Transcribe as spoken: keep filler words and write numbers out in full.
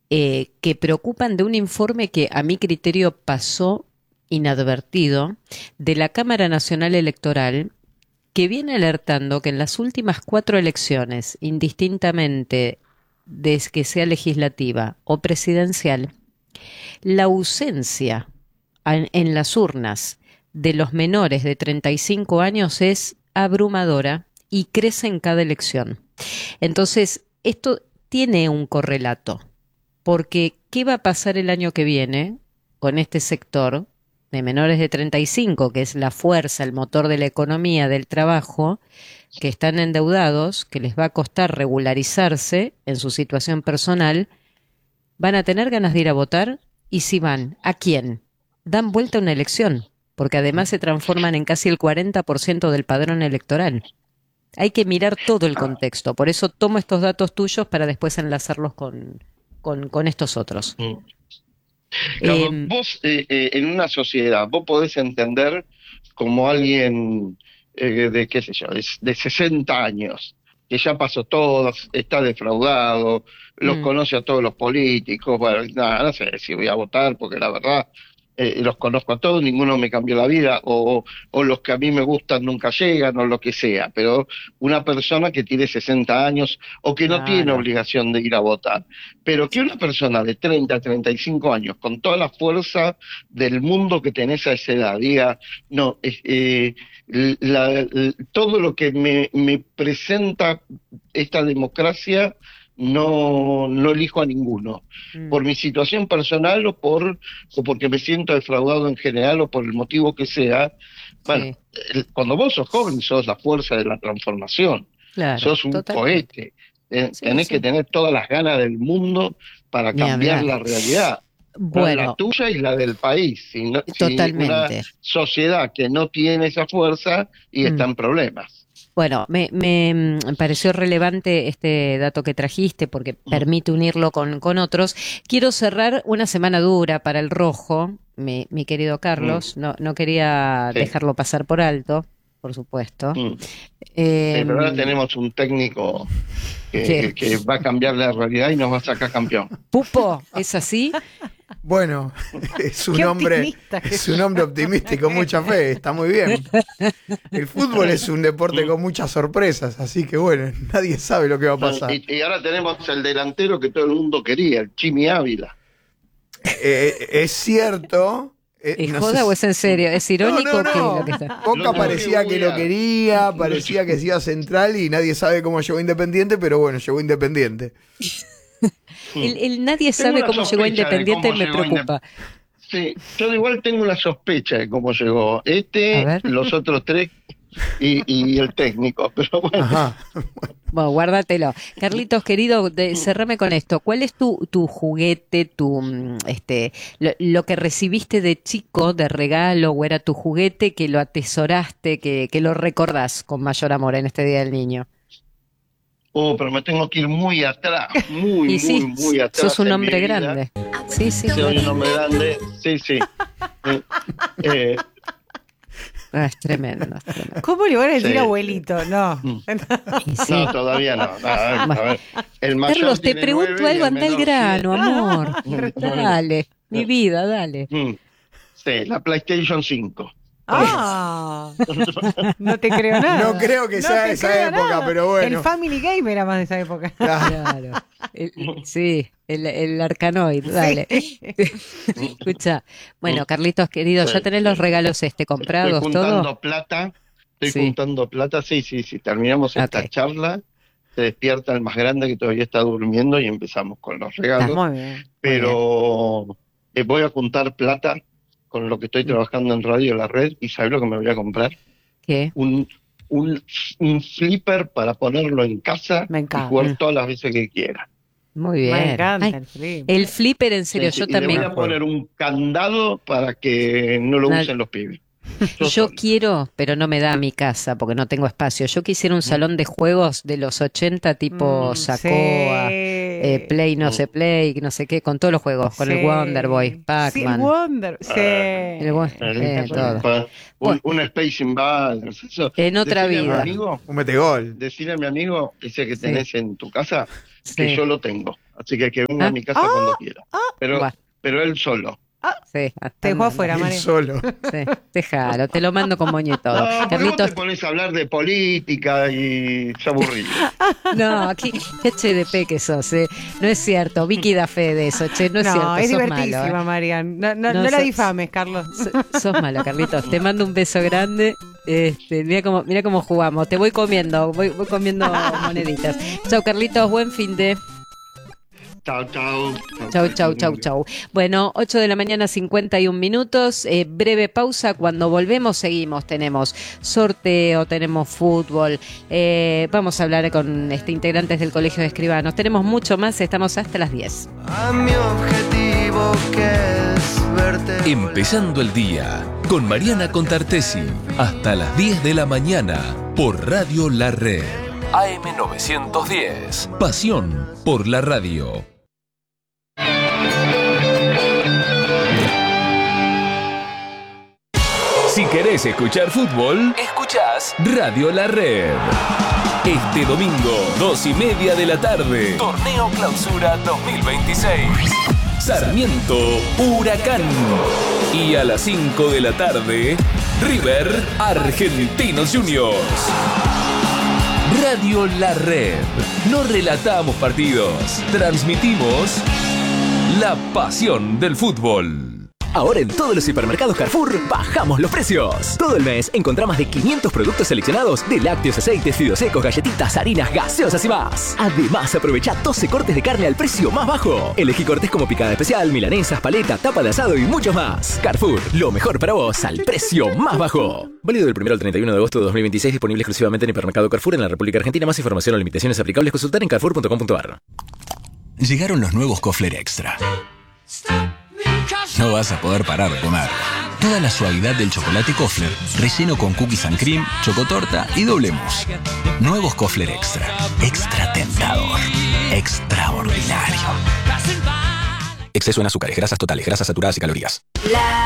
eh, que preocupan de un informe que a mi criterio pasó inadvertido de la Cámara Nacional Electoral, que viene alertando que en las últimas cuatro elecciones, indistintamente de que sea legislativa o presidencial, la ausencia en, en las urnas de los menores de treinta y cinco años es abrumadora y crece en cada elección. Entonces, esto tiene un correlato, porque ¿qué va a pasar el año que viene con este sector de menores de treinta y cinco, que es la fuerza, el motor de la economía, del trabajo, que están endeudados, que les va a costar regularizarse en su situación personal? ¿Van a tener ganas de ir a votar? Y si van, ¿a quién? Dan vuelta a una elección, porque además se transforman en casi el cuarenta por ciento del padrón electoral. Hay que mirar todo el contexto, por eso tomo estos datos tuyos para después enlazarlos con, con, con estos otros. Mm. Claro, Eh, vos eh, eh, en una sociedad, vos podés entender como alguien eh, de, qué sé yo, de, de sesenta años, que ya pasó todo, está defraudado, los mm, conoce a todos los políticos, bueno, nada, no sé si voy a votar, porque la verdad eh, los conozco a todos, ninguno me cambió la vida, o, o los que a mí me gustan nunca llegan, o lo que sea, pero una persona que tiene sesenta años, o que no tiene claro. obligación de ir a votar, pero que una persona de treinta, treinta y cinco años, con toda la fuerza del mundo que tenés a esa edad, diga, no, eh, eh, la, la, todo lo que me, me presenta esta democracia, no, no elijo a ninguno, Mm, por mi situación personal o por o porque me siento defraudado en general o por el motivo que sea. Bueno, sí, el- cuando vos sos joven sos la fuerza de la transformación, claro, sos un totalmente. cohete, eh, Sí, tenés que sí, tener todas las ganas del mundo para ni cambiar hablar. la realidad, la, la Bueno, tuya y la del país. Si, no- si una totalmente. sociedad que no tiene esa fuerza y está Mm. en problemas. Bueno, me, me mm, pareció relevante este dato que trajiste porque permite unirlo con, con otros. Quiero cerrar una semana dura para el rojo, mi, mi querido Mm, Carlos. No, no quería sí. dejarlo pasar por alto, por supuesto. Mm. Eh, Sí, pero ahora tenemos un técnico ¿qué? que, que va a cambiar la realidad y nos va a sacar campeón. ¿Pupo? ¿Es así? Bueno, es un Qué hombre, optimista que es un hombre optimista y con mucha fe, está muy bien. El fútbol es un deporte con muchas sorpresas, así que bueno, nadie sabe lo que va a pasar. Y, y ahora tenemos el delantero que todo el mundo quería, el Chimi Ávila. Eh, es cierto. eh, ¿Es no joda sé o si- es en serio? ¿Es irónico No, no, que no. lo que está? Boca Lo parecía tengo que que lo googlear. quería, Lo- parecía que se iba central y nadie sabe cómo llegó Independiente, pero bueno, llegó Independiente. El, el nadie Tengo sabe una cómo llegó a sospecha de Independiente cómo me llegó preocupa. Sí, yo igual tengo una sospecha de cómo llegó A este, ver. los otros tres y, y el técnico, pero bueno. Ajá. Bueno, guárdatelo. Carlitos, querido, de, cerrame con esto. ¿Cuál es tu, tu juguete, tu mm, este, lo, lo que recibiste de chico, de regalo, o era tu juguete que lo atesoraste, que, que lo recordás con mayor amor en este Día del Niño? Oh, pero me tengo que ir muy atrás, muy, Y muy, sí, muy atrás. sos un en hombre mi vida. grande. Sí, sí, Soy un claro. hombre grande, sí, sí. Eh, eh, Ah, es tremendo, es tremendo. ¿Cómo le van a decir Sí. abuelito? No. Mm. Y sí. No, todavía no. no, a ver, a ver. El mayor Carlos, te tiene pregunto nueve y algo, el anda al menor grano, amor. siete. Dale, mi vida, dale. Mm. Sí, la PlayStation cinco. Ah, no te creo nada. No creo que sea te de esa creo época, nada. pero bueno. El Family Game era más de esa época. Claro. El- sí, el, el Arcanoid, dale. Escucha. Bueno, Carlitos, querido, Sí, ¿ya tenés los sí. regalos este comprados, Estoy juntando todo? plata. Estoy Sí. juntando plata. Sí, sí, sí. Terminamos esta Ok. charla. Se despierta el más grande que todavía está durmiendo y empezamos con los regalos. Muy bien. Pero eh, voy a juntar plata con lo que estoy trabajando en Radio La Red. ¿Y sabes lo que me voy a comprar? ¿Qué? Un, un, un flipper para ponerlo en casa Me y encanta. jugar todas las veces que quiera. Muy bien. Me encanta Ay, el flip. el flipper, en serio, Sí, yo sí, y le también. voy a poner un candado para que no lo Nad- usen los pibes. Yo solo. quiero, pero no me da a mi casa porque no tengo espacio. Yo quisiera un salón de juegos de los ochenta tipo Mm, Sacoa, sí. eh, Play no sé Play, no sé qué, con todos los juegos, con el Sí. Wonder Boy, Sí, el Pac-Man. Wonder. Sí. El Wo- eh, todo. Pa- Bueno. Un, un Space Invaders. Eso. En otra Decile a mi vida. amigo, Un metegol. decile a mi amigo ese que Sí. tenés en tu casa Sí. que yo lo tengo. Así que que venga ¿Ah? a mi casa Ah, cuando quiera. Pero, Buah. pero él solo. Sí, Te dejó afuera, Él María. solo. Sí, déjalo, te lo mando con moño y todo. No, porque vos Carlitos, te pones a hablar de política y se aburrido. no, aquí, qué H D P que sos, eh. No es cierto, Vicky da fe de eso, che, no es No, cierto, es sos divertísima, malo, eh. María. No, no, No, no la so- difames, Carlos. So- Sos malo, Carlitos. Te mando un beso grande. Este, mira cómo, mira cómo jugamos. Te voy comiendo, voy, voy comiendo moneditas. Chau, Carlitos, buen fin de. Chau, chau. Chau, chau, chau, chau. Bueno, ocho de la mañana, cincuenta y un minutos. Eh, breve pausa. Cuando volvemos, seguimos. Tenemos sorteo, tenemos fútbol. Eh, vamos a hablar con este, integrantes del Colegio de Escribanos. Tenemos mucho más. Estamos hasta las diez. A mi objetivo que es verte. Empezando el día con Mariana Contartesi hasta las diez de la mañana por Radio La Red. A M novecientos diez. Pasión por la radio. Si querés escuchar fútbol, escuchás Radio La Red. Este domingo, dos y media de la tarde, Torneo Clausura dos mil veintiséis. Sarmiento, Huracán. Y a las cinco de la tarde, River, Argentinos Juniors. Radio La Red. No relatamos partidos, transmitimos la pasión del fútbol. Ahora en todos los hipermercados Carrefour bajamos los precios. Todo el mes encontrá más de quinientos productos seleccionados de lácteos, aceites, fideos secos, galletitas, harinas, gaseosas y más. Además, aprovecha doce cortes de carne al precio más bajo. Elegí cortes como picada especial, milanesas, paleta, tapa de asado y muchos más. Carrefour, lo mejor para vos al precio más bajo. Válido del primero al treinta y uno de agosto de dos mil veintiséis, disponible exclusivamente en hipermercado Carrefour en la República Argentina. Más información o limitaciones aplicables consultar en carrefour punto com punto a r. Llegaron los nuevos Kofler Extra. No vas a poder parar de comer. Toda la suavidad del chocolate Kofler, relleno con cookies and cream, chocotorta y doble mousse. Nuevos Kofler Extra. Extra tentador. Extraordinario. Exceso en azúcares, grasas totales, grasas saturadas y calorías. La